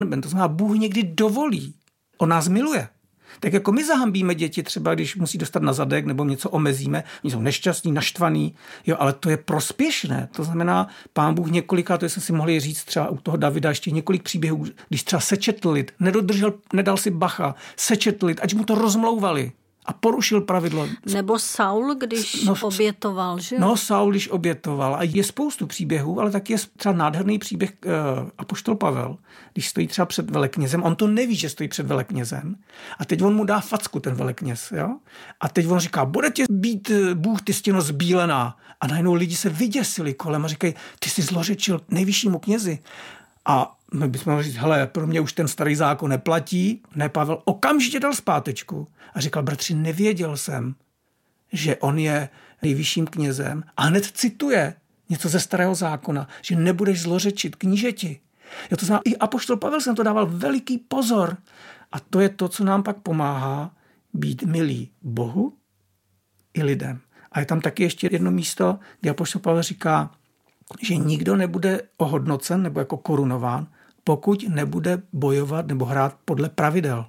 To znamená, Bůh někdy dovolí. On nás miluje. Tak jako my zahambíme děti, třeba když musí dostat na zadek nebo něco omezíme, oni jsou nešťastní, naštvaní, jo, ale to je prospěšné. To znamená, Pán Bůh několikrát, to jsme si mohli říct třeba u toho Davida ještě několik příběhů, když třeba sečetl lid, nedal si bacha, sečetl lid, ať mu to rozmlouvali a porušil pravidlo. Nebo Saul, když obětoval, že? No, Saul, když obětoval. A je spoustu příběhů, ale taky je třeba nádherný příběh apoštol Pavel, když stojí třeba před veleknězem. On to neví, že stojí před veleknězem. A teď on mu dá facku, ten velekněz. Jo? A teď on říká, bude tě být Bůh, ty stěno zbílená. A najednou lidi se vyděsili kolem a říkají, ty jsi zlořečil nejvyššímu knězi. A my bychom mohli říct, hele, pro mě už ten starý zákon neplatí. Ne, Pavel okamžitě dal zpátečku a říkal, bratři, nevěděl jsem, že on je nejvyšším knězem. A hned cituje něco ze starého zákona, že nebudeš zlořečit knížeti. Jo, to znamená, i apoštol Pavel jsem to dával veliký pozor. A to je to, co nám pak pomáhá být milí Bohu i lidem. A je tam taky ještě jedno místo, kde apoštol Pavel říká, že nikdo nebude ohodnocen nebo jako korunován, pokud nebude bojovat nebo hrát podle pravidel.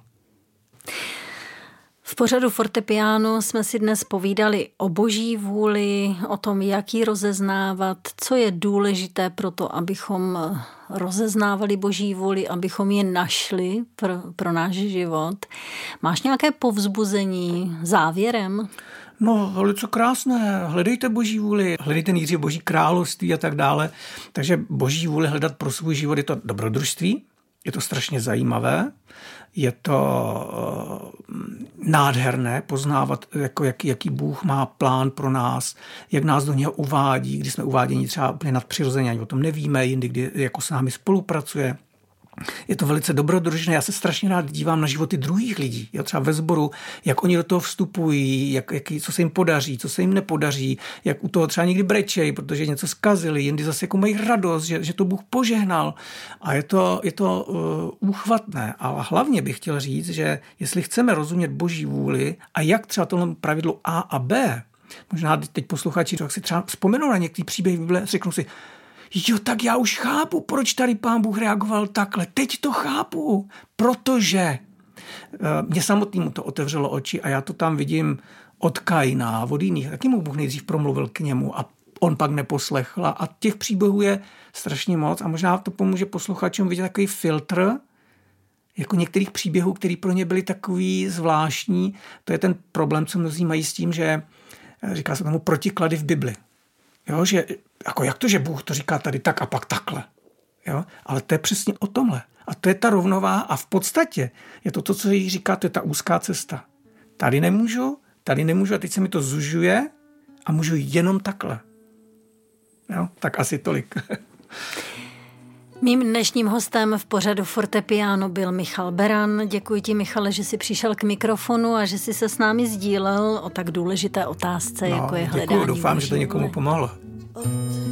V pořadu Fortepiano jsme si dnes povídali o Boží vůli, o tom, jak ji rozeznávat, co je důležité pro to, abychom rozeznávali Boží vůli, abychom ji našli pro náš život. Máš nějaké povzbuzení závěrem? No, velice krásné. Hledejte Boží vůli, hledejte nejdřív Boží království a tak dále. Takže Boží vůli hledat pro svůj život je to dobrodružství, je to strašně zajímavé, je to nádherné poznávat, jako jaký Bůh má plán pro nás, jak nás do něho uvádí, když jsme uváděni třeba úplně nadpřirozeně, ani o tom nevíme, jindy, kdy jako s námi spolupracuje. Je to velice dobrodružné. Já se strašně rád dívám na životy druhých lidí. Já třeba ve sboru, jak oni do toho vstupují, co se jim podaří, co se jim nepodaří, jak u toho třeba někdy brečejí, protože něco zkazili, jindy zase jako mají radost, že to Bůh požehnal. A je to úchvatné. Ale hlavně bych chtěl říct, že jestli chceme rozumět Boží vůli a jak třeba tohle pravidlo A a B, možná teď posluchači tak si třeba vzpomenou na některý příběh Bible, řeknou si, jo, tak já už chápu, proč tady Pán Bůh reagoval takhle. Teď to chápu, protože mě samotnému to otevřelo oči a já to tam vidím od Kaina, od jiných. Taky mu Bůh nejdřív promluvil k němu a on pak neposlechl. A těch příběhů je strašně moc a možná to pomůže posluchačům vidět takový filtr, jako některých příběhů, který pro ně byly takový zvláštní. To je ten problém, co mnozí mají s tím, že říká se tomu protiklady v Bibli. Jo, že jako jak to, že Bůh to říká tady tak a pak takhle. Jo? Ale to je přesně o tomhle. A to je ta rovnováha a v podstatě je to, co jí říká, to je ta úzká cesta. Tady nemůžu a teď se mi to zužuje a můžu jenom takhle. Jo? Tak asi tolik. Mým dnešním hostem v pořadu Fortepiano byl Michal Beran. Děkuji ti, Michale, že jsi přišel k mikrofonu a že jsi se s námi sdílel o tak důležité otázce, jako je hledání. Doufám, že to někomu pomohlo.